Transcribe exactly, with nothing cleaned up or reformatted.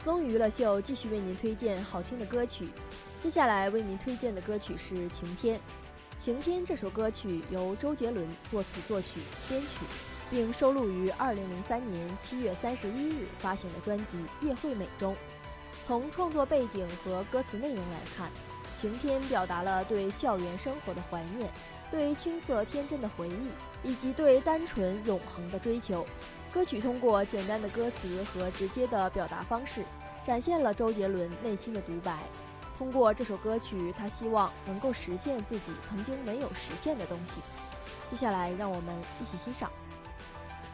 综艺娱乐秀继续为您推荐好听的歌曲，接下来为您推荐的歌曲是《晴天》。《晴天》这首歌曲由周杰伦作词作曲编曲，并收录于二零零三年七月三十一日发行的专辑《叶惠美》中。从创作背景和歌词内容来看，《晴天》表达了对校园生活的怀念，对青涩天真的回忆，以及对单纯永恒的追求。歌曲通过简单的歌词和直接的表达方式，展现了周杰伦内心的独白。通过这首歌曲，他希望能够实现自己曾经没有实现的东西。接下来，让我们一起欣赏。